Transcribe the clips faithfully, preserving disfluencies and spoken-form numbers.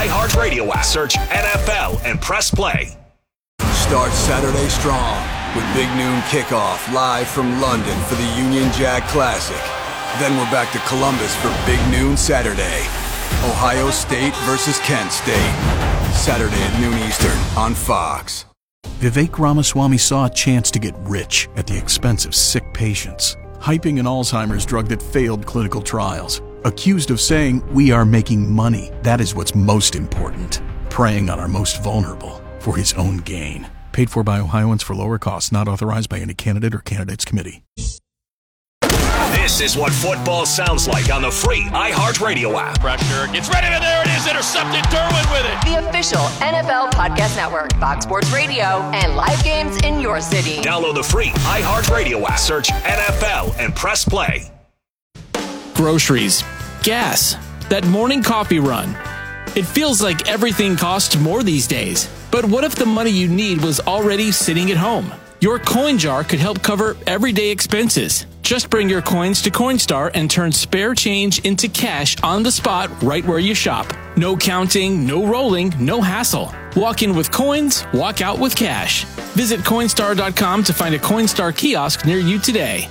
iHeartRadio app. Search N F L and press play. Start Saturday strong with Big Noon Kickoff live from London for the Union Jack Classic. Then we're back to Columbus for Big Noon Saturday. Ohio State versus Kent State. Saturday at noon Eastern on Fox. Vivek Ramaswamy saw a chance to get rich at the expense of sick patients, hyping an Alzheimer's drug that failed clinical trials. Accused of saying, "We are making money. That is what's most important." Preying on our most vulnerable for his own gain. Paid for by Ohioans for lower costs, not authorized by any candidate or candidates committee. This is what football sounds like on the free iHeartRadio app. Pressure gets ready, and there it is, intercepted. Derwin with it. The official N F L Podcast Network, Fox Sports Radio, and live games in your city. Download the free iHeartRadio app. Search N F L and press play. Groceries, gas, that morning coffee run. It feels like everything costs more these days. But what if the money you need was already sitting at home? Your coin jar could help cover everyday expenses. Just bring your coins to Coinstar and turn spare change into cash on the spot right where you shop. No counting, no rolling, no hassle. Walk in with coins, walk out with cash. Visit Coinstar dot com to find a Coinstar kiosk near you today.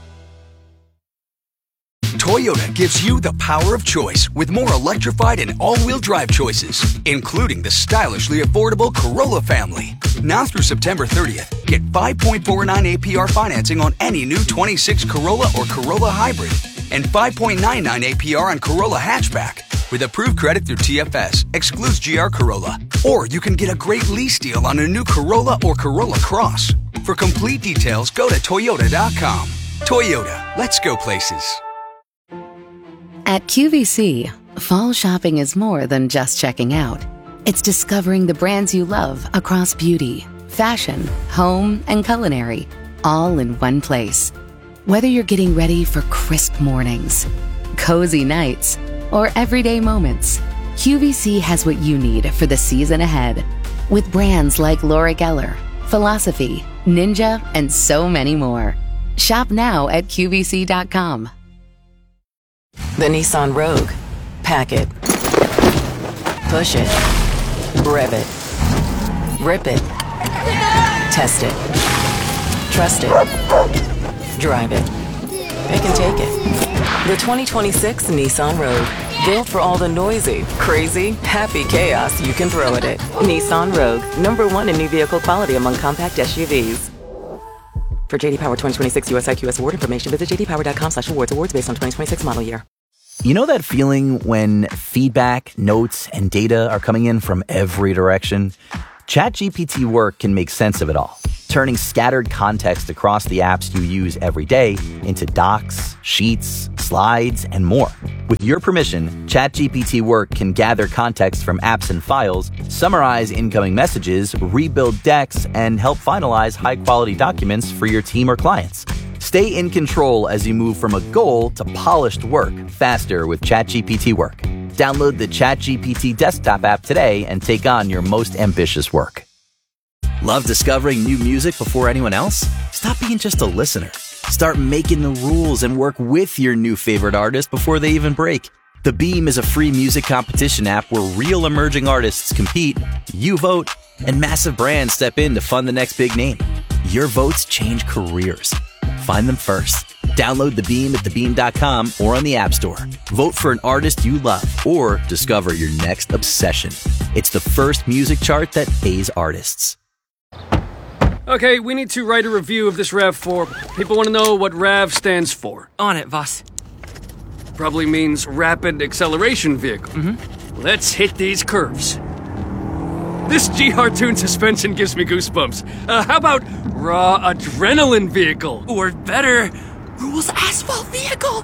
Toyota gives you the power of choice with more electrified and all-wheel drive choices, including the stylishly affordable Corolla family. Now through September thirtieth, get five point four nine A P R financing on any new twenty-six Corolla or Corolla Hybrid and five point nine nine A P R on Corolla Hatchback. With approved credit through T F S, excludes G R Corolla. Or you can get a great lease deal on a new Corolla or Corolla Cross. For complete details, go to Toyota dot com. Toyota, let's go places. At Q V C, fall shopping is more than just checking out. It's discovering the brands you love across beauty, fashion, home, and culinary, all in one place. Whether you're getting ready for crisp mornings, cozy nights, or everyday moments, Q V C has what you need for the season ahead. With brands like Laura Geller, Philosophy, Ninja, and so many more. Shop now at Q V C dot com. The Nissan Rogue. Pack it. Push it. Rev it. Rip it. Test it. Trust it. Drive it. It can take it. The twenty twenty-six Nissan Rogue. Built for all the noisy, crazy, happy chaos you can throw at it. Nissan Rogue. Number one in new vehicle quality among compact S U Vs. For J D Power twenty twenty-six U S I Q S award information, visit J D Power dot com slash awards. Awards based on twenty twenty-six model year. You know that feeling when feedback, notes, and data are coming in from every direction? ChatGPT Work can make sense of it all, turning scattered context across the apps you use every day into docs, sheets, slides, and more. With your permission, ChatGPT Work can gather context from apps and files, summarize incoming messages, rebuild decks, and help finalize high-quality documents for your team or clients. Stay in control as you move from a goal to polished work faster with ChatGPT Work. Download the ChatGPT desktop app today and take on your most ambitious work. Love discovering new music before anyone else? Stop being just a listener. Start making the rules and work with your new favorite artist before they even break. The Beam is a free music competition app where real emerging artists compete, you vote, and massive brands step in to fund the next big name. Your votes change careers. Find them first. Download The Beam at the beam dot com or on the App Store. Vote for an artist you love or discover your next obsession. It's the first music chart that pays artists. Okay, we need to write a review of this RAV four. People want to know what RAV stands for. On it, Voss. Probably means Rapid Acceleration Vehicle. Mm-hmm. Let's hit these curves. This G R Tune suspension gives me goosebumps. Uh, how about Raw Adrenaline Vehicle? Or better, Rules Asphalt Vehicle.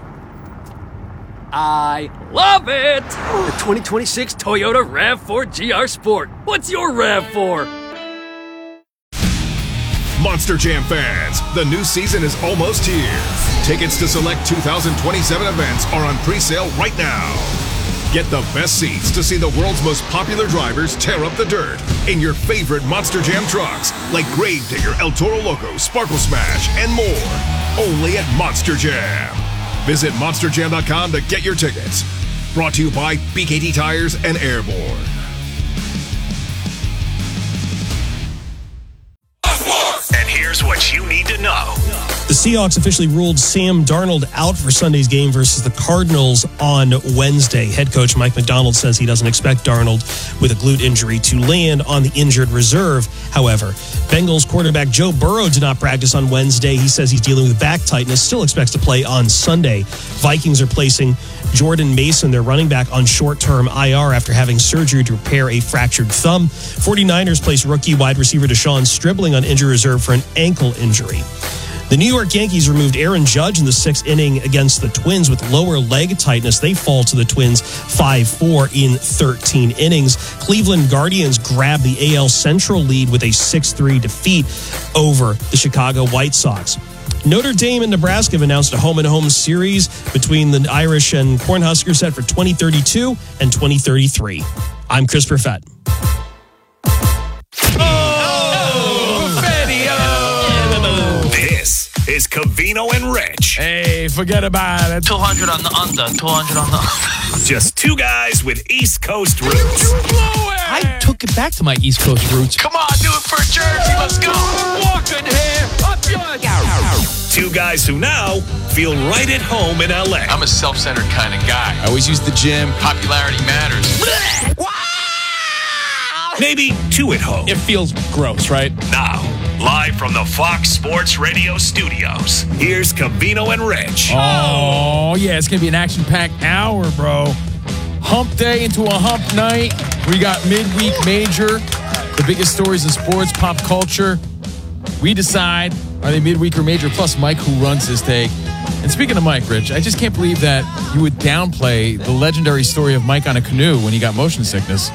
I love it! The twenty twenty-six Toyota RAV four G R Sport. What's your RAV four? Monster Jam fans, the new season is almost here. Tickets to select two thousand twenty-seven events are on pre-sale right now. Get the best seats to see the world's most popular drivers tear up the dirt in your favorite Monster Jam trucks like Gravedigger, El Toro Loco, Sparkle Smash, and more. Only at Monster Jam. Visit monster jam dot com to get your tickets. Brought to you by B K T Tires and Airborne. Seahawks officially ruled Sam Darnold out for Sunday's game versus the Cardinals on Wednesday. Head coach Mike Macdonald says he doesn't expect Darnold with a glute injury to land on the injured reserve. However, Bengals quarterback Joe Burrow did not practice on Wednesday. He says he's dealing with back tightness, still expects to play on Sunday. Vikings are placing Jordan Mason, their running back, on short-term I R after having surgery to repair a fractured thumb. 49ers place rookie wide receiver Deshaun Stribling on injury reserve for an ankle injury. The New York Yankees removed Aaron Judge in the sixth inning against the Twins with lower leg tightness. They fall to the Twins five four in thirteen innings. Cleveland Guardians grab the A L Central lead with a six three defeat over the Chicago White Sox. Notre Dame and Nebraska have announced a home-and-home series between the Irish and Cornhuskers set for twenty thirty-two and twenty thirty-three. I'm Chris Perfett. This is Covino and Rich. Hey, forget about it. two hundred on the under. two hundred on the under. Just two guys with East Coast roots. I took it back to my East Coast roots. Come on, do it for Jersey. Let's go. Walking here. Up yours. Two guys who now feel right at home in L A. I'm a self-centered kind of guy. I always use the gym. Popularity matters. Maybe two at home. It feels gross, right? Now, live from the Fox Sports Radio studios, here's Covino and Rich. Oh, yeah, it's going to be an action-packed hour, bro. Hump day into a hump night. We got midweek major, the biggest stories in sports, pop culture. We decide, are they midweek or major? Plus Mike, who runs this take. And speaking of Mike, Rich, I just can't believe that you would downplay the legendary story of Mike on a canoe when he got motion sickness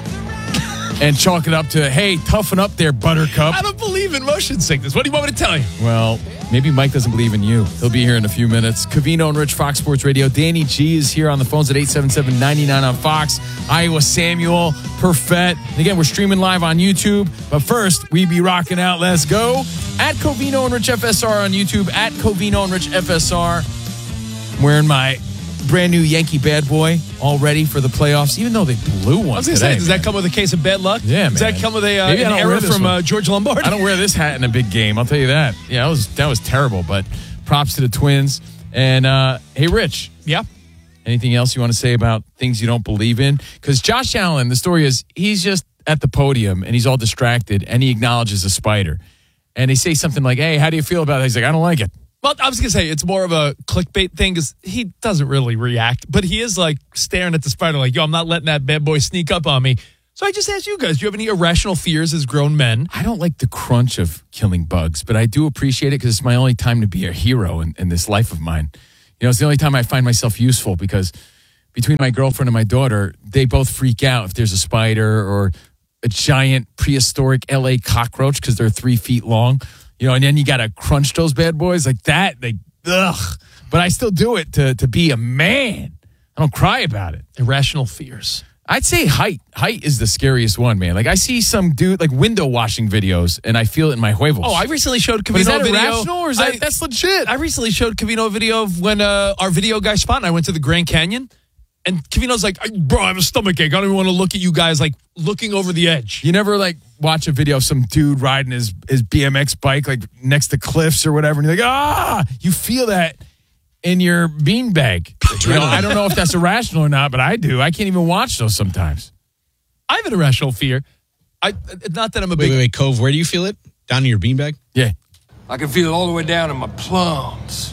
and chalk it up to, hey, toughen up there, Buttercup. I don't believe in motion sickness. What do you want me to tell you? Well, maybe Mike doesn't believe in you. He'll be here in a few minutes. Covino and Rich, Fox Sports Radio. Danny G is here on the phones at eight seven seven, nine nine on Fox. Iowa Samuel, Perfett. And again, we're streaming live on YouTube. But first, we be rocking out. Let's go. At Covino and Rich F S R on YouTube. At Covino and Rich F S R. I'm wearing my brand new Yankee bad boy, all ready for the playoffs, even though they blew one. I was going to say, does that come with a case of bad luck? Yeah, man. Does that come with a uh, Maybe an error from uh, George Lombardi? I don't wear this hat in a big game, I'll tell you that. Yeah, that was that was terrible, but props to the Twins. And, uh, hey, Rich. Yeah? Anything else you want to say about things you don't believe in? Because Josh Allen, the story is, he's just at the podium, and he's all distracted, and he acknowledges a spider. And they say something like, hey, how do you feel about it? He's like, I don't like it. Well, I was going to say, it's more of a clickbait thing because he doesn't really react, but he is like staring at the spider like, yo, I'm not letting that bad boy sneak up on me. So I just asked you guys, do you have any irrational fears as grown men? I don't like the crunch of killing bugs, but I do appreciate it because it's my only time to be a hero in, in this life of mine. You know, it's the only time I find myself useful because between my girlfriend and my daughter, they both freak out if there's a spider or a giant prehistoric L A cockroach because they're three feet long. You know, and then you got to crunch those bad boys like that. They, ugh. But I still do it to to be a man. I don't cry about it. Irrational fears. I'd say height. Height is the scariest one, man. Like, I see some dude, like, window washing videos, and I feel it in my huevos. Oh, I recently showed Covino but is that a video. irrational, or is that, I, that's legit? I recently showed Covino a video of when uh, our video guy Spot and I went to the Grand Canyon. And Covino's like, bro, I have a stomach ache. I don't even want to look at you guys, like, looking over the edge. You never, like, watch a video of some dude riding his, his B M X bike, like, next to cliffs or whatever, and you're like, ah! You feel that in your beanbag. You know, I don't know if that's irrational or not, but I do. I can't even watch those sometimes. I have an irrational fear. I Not that I'm a wait, big... Wait, wait, Cove, where do you feel it? Down in your beanbag? Yeah. I can feel it all the way down in my plums.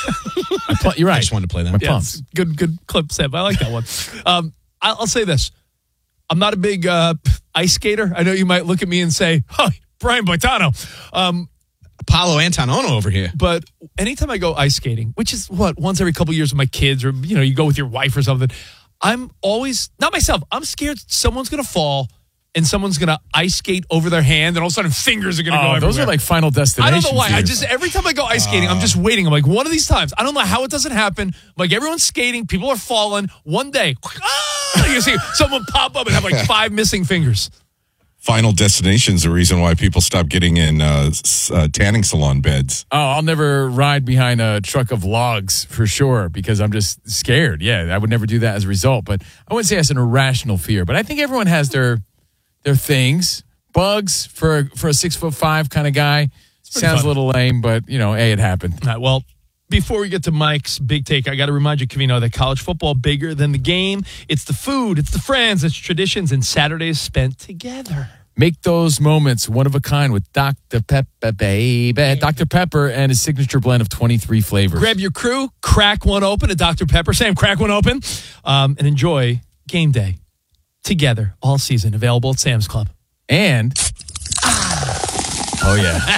pl- you're right. I just wanted to play that. My Yeah, plums. good, good clip, Seb. I like that one. Um, I'll, I'll say this. I'm not a big uh, ice skater. I know you might look at me and say, oh, Brian Boitano. Um, Apollo Antonono over here. But anytime I go ice skating, which is what, once every couple of years with my kids, or, you know, you go with your wife or something, I'm always, not myself, I'm scared someone's going to fall and someone's going to ice skate over their hand, and all of a sudden fingers are going to Oh, go everywhere. those are like Final Destination. I don't know why. I fears. just, every time I go ice skating, I'm just waiting. I'm like, one of these times, I don't know how it doesn't happen. Like, everyone's skating, people are falling. One day, ah, you see someone pop up and have like five missing fingers. Final Destination's the reason why people stop getting in uh, s- uh, tanning salon beds. Oh, I'll never ride behind a truck of logs for sure because I'm just scared. Yeah, I would never do that as a result. But I wouldn't say that's an irrational fear. But I think everyone has their their things. Bugs for for a six foot five kind of guy. Sounds fun. a little lame, but, you know, hey, it happened. All right, well, before we get to Mike's big take, I got to remind you, Covino, that college football bigger than the game. It's the food, it's the friends, it's traditions, and Saturdays spent together. Make those moments one of a kind with Doctor Pepper, baby. Doctor Pepper and his signature blend of twenty-three flavors. Grab your crew, crack one open at Doctor Pepper. Sam, crack one open, um, and enjoy game day together all season. Available at Sam's Club. And, oh yeah.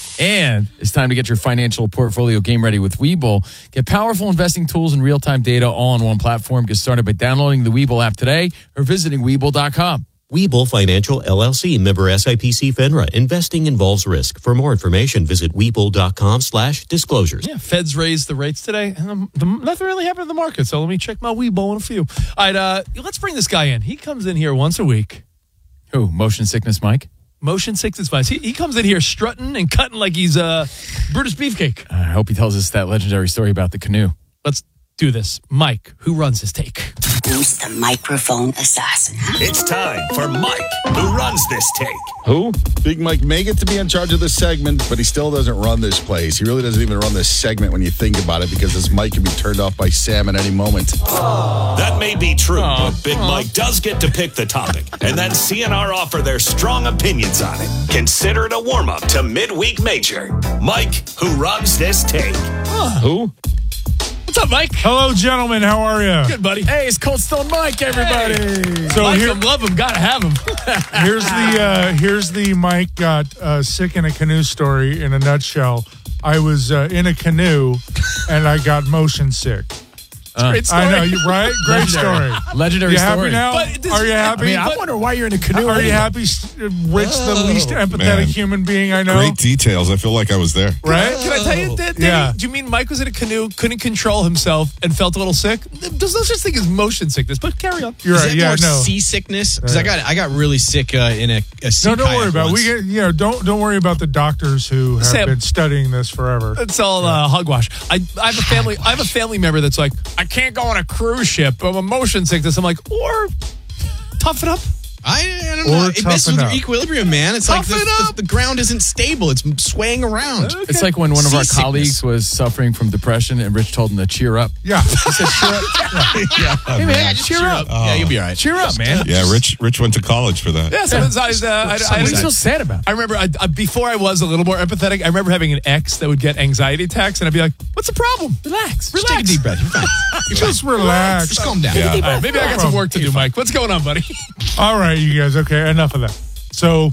And it's time to get your financial portfolio game ready with Webull. Get powerful investing tools and real-time data all on one platform. Get started by downloading the Webull app today or visiting Webull dot com. Webull Financial, L L C, member S I P C FINRA. Investing involves risk. For more information, visit Webull dot com slash disclosures. Yeah, Feds raised the rates today. Um, the, nothing really happened in the market, so let me check my Webull in a few. All right, uh, let's bring this guy in. He comes in here once a week. Who? Motion sickness Mike? Motion sickness Mike. He, he comes in here strutting and cutting like he's uh, Brutus Beefcake. I hope he tells us that legendary story about the canoe. Let's do this. Mike, who runs his take? Who's the microphone assassin? It's time for Mike, who runs this take. Who? Big Mike may get to be in charge of this segment, but he still doesn't run this place. He really doesn't even run this segment when you think about it, because this mic can be turned off by Sam at any moment. That may be true, but Big Mike does get to pick the topic, and then C N R offer their strong opinions on it. Consider it a warm-up to Midweek Major. Mike, who runs this take. Who? What's up, Mike? Hello, gentlemen. How are you? Good, buddy. Hey, it's Cold Stone Mike, everybody. Hey. So like here, him, love him, gotta have him. here's the uh, here's the Mike got uh, sick in a canoe story in a nutshell. I was uh, in a canoe and I got motion sick. Uh, Great story. I know, you right? Great story. Legendary you story. happy now? But this- Are you happy? I mean, I wonder why you're in a canoe. Are you happy? Rich, the least empathetic man. human being I know. Great details. I feel like I was there. Right? Can I tell you that? Did Yeah. he, do you mean Mike was in a canoe, couldn't control himself, and felt a little sick? There's no such thing as motion sickness, but carry on. You're Is right. that Yeah, more no. seasickness? Because I got I got really sick uh, in a, a sea No, don't worry kayak about it. once. We get, you know, don't don't worry about the doctors who have Sam- been studying this forever. It's all uh, hogwash. I, I have a family. I have a family member that's like, I can't go on a cruise ship. I'm a motion sickness. I'm like, or tough it up. I, I don't Or know. It messes toughen with up. your equilibrium, man. It's like the, Toughen the, up. the ground isn't stable. It's swaying around. Okay. It's like when one of our Seasickness. colleagues was suffering from depression and Rich told him to cheer up. Yeah. He said, cheer up. yeah, Hey, man, cheer, up. Yeah, you'll be all right. Cheer up, man. Yeah, Rich Rich went to college for that. Yeah, sometimes I, uh, I, I, What are you I, so sad about? I remember I, I, before I was a little more empathetic, I remember having an ex that would get anxiety attacks, and I'd be like, what's the problem? Relax. Just take a deep breath. You're fine. Just relax. Just calm down. Yeah. All right, maybe I got some work to do, Mike. What's going on, buddy? All right, you guys. Okay, enough of that. So,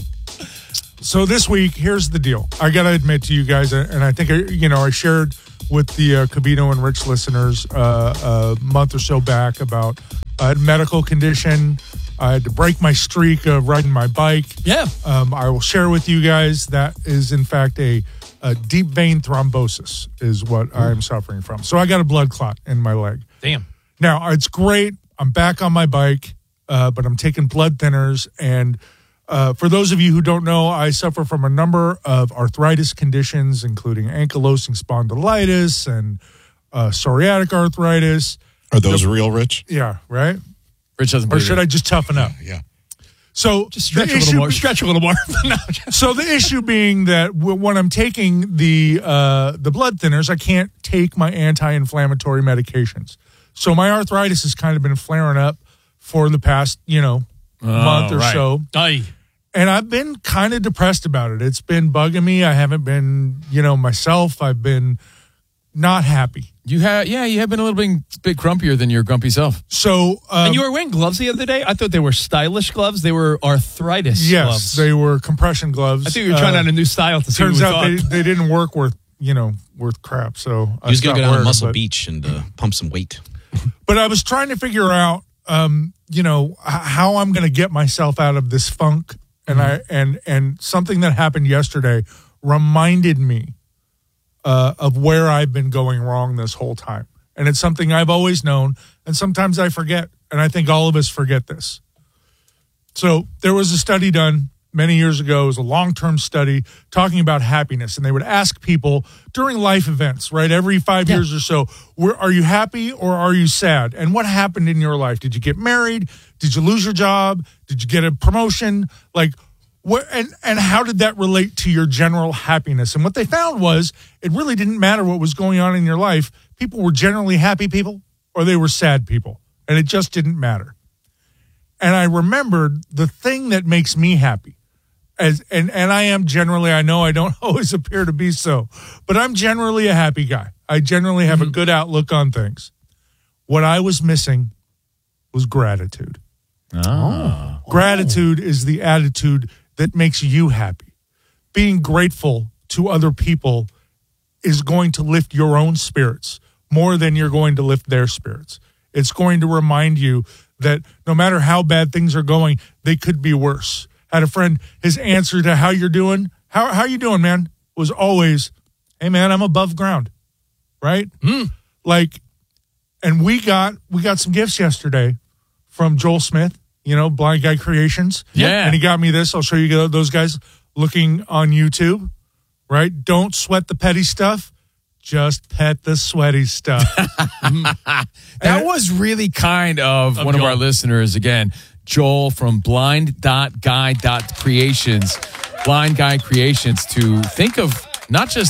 so this week, here's the deal. I got to admit to you guys, and I think, you know, I shared with the uh, Covino and Rich listeners uh, a month or so back about a medical condition. I had to break my streak of riding my bike. Yeah. Um, I will share with you guys that is, in fact, a, a deep vein thrombosis is what I am suffering from. So I got a blood clot in my leg. Damn. Now, it's great. I'm back on my bike, uh, but I'm taking blood thinners. And uh, for those of you who don't know, I suffer from a number of arthritis conditions, including ankylosing spondylitis and uh, psoriatic arthritis. Are those real, Rich? Yeah, right? Rich doesn't Or believe should it. I just toughen up? Yeah. So Just stretch the a little issue- more. Stretch a little more. No, just- So the issue being that w- when I'm taking the uh, the blood thinners, I can't take my anti-inflammatory medications. So my arthritis has kind of been flaring up for the past, you know, month or right. so. Aye. And I've been kind of depressed about it. It's been bugging me. I haven't been, you know, myself. I've been not happy. You have, yeah, you have been a little bit, bit grumpier than your grumpy self. So, um, and you were wearing gloves the other day? I thought they were stylish gloves. They were arthritis yes, gloves. they were compression gloves. I think you were trying Uh, out a new style to see Turns what we out they, thought. they didn't work worth, you know, worth crap. So I You just gotta stopped go down to wearing them, Muscle but- Beach and uh, pump some weight. But I was trying to figure out, um, you know, h- how I'm going to get myself out of this funk, and I and and something that happened yesterday reminded me uh, of where I've been going wrong this whole time, and it's something I've always known, and sometimes I forget, and I think all of us forget this. So there was a study done many years ago. It was a long-term study talking about happiness, and they would ask people during life events, right, every five years or so, were, are you happy or are you sad? And what happened in your life? Did you get married? Did you lose your job? Did you get a promotion? Like, what, and, and how did that relate to your general happiness? And what they found was it really didn't matter what was going on in your life. People were generally happy people or they were sad people, and it just didn't matter. And I remembered the thing that makes me happy. As and, and I am generally, I know I don't always appear to be so, but I'm generally a happy guy. I generally have mm-hmm. a good outlook on things. What I was missing was gratitude. Oh. Gratitude is the attitude that makes you happy. Being grateful to other people is going to lift your own spirits more than you're going to lift their spirits. It's going to remind you that no matter how bad things are going, they could be worse. I had a friend, his answer to how you're doing, how how you doing, man, was always, hey, man, I'm above ground, right? Mm. Like, and we got we got some gifts yesterday from Joel Smith, you know, Blind Guy Creations. Yeah. And he got me this. I'll show you those guys looking on YouTube, right? Don't sweat the petty stuff. Just pet the sweaty stuff. That was really kind of, Of one Joel. of our listeners. Again, Joel from blind dot guy dot creations, Blind Guy Creations, to think of not just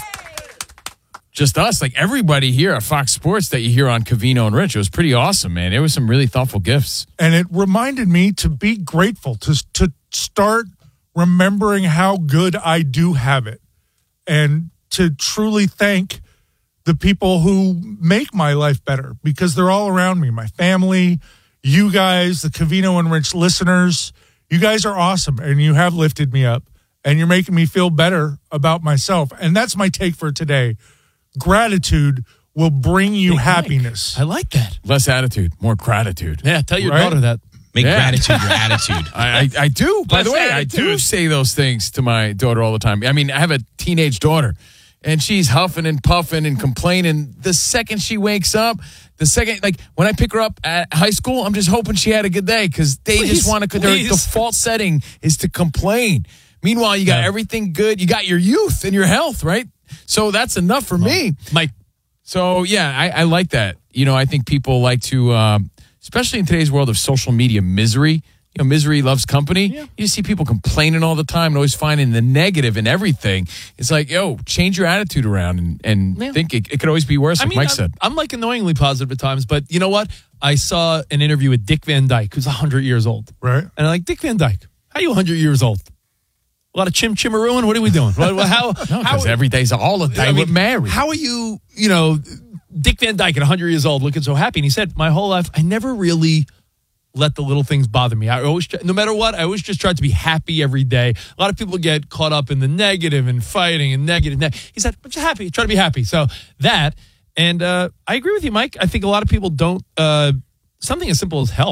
just us, like everybody here at Fox Sports that you hear on Covino and Rich. It was pretty awesome, man. It was some really thoughtful gifts. And it reminded me to be grateful, to to start remembering how good I do have it, and to truly thank the people who make my life better, because they're all around me. My family, you guys, the Covino and Rich listeners, you guys are awesome, and you have lifted me up, and you're making me feel better about myself. And that's my take for today. Gratitude will bring you Big happiness. I like that. Less attitude, more gratitude. Yeah, tell your Right? daughter that. Make Yeah. gratitude your attitude. I, I, I do. By the Less way, I do attitude. say those things to my daughter all the time. I mean, I have a teenage daughter, and she's huffing and puffing and complaining the second she wakes up. The second, like, when I pick her up at high school, I'm just hoping she had a good day, because they Please, just want to, their please. default setting is to complain. Meanwhile, you got Yeah. everything good. You got your youth and your health, right? So that's enough for me. Mike. So, yeah, I, I like that. You know, I think people like to, um, especially in today's world of social media misery, you know, misery loves company. Yeah. You just see people complaining all the time and always finding the negative in everything. It's like, yo, change your attitude around and, and Yeah. think it, it could always be worse, like I mean, Mike I'm, said. I'm like annoyingly positive at times, but you know what? I saw an interview with Dick Van Dyke, who's one hundred years old. Right. And I'm like, Dick Van Dyke, how are you one hundred years old? A lot of chim chimarooing? What are we doing? What, what- how, No, how, because every day's a holiday I mean, with Mary. How are you, you know, Dick Van Dyke at one hundred years old looking so happy? And he said, my whole life, I never really let the little things bother me. I always, no matter what, I always just tried to be happy every day. A lot of people get caught up in the negative and fighting and negative. Ne- he said, I'm just happy. Try to be happy. So that, and uh, I agree with you, Mike. I think a lot of people don't, uh, something as simple as health.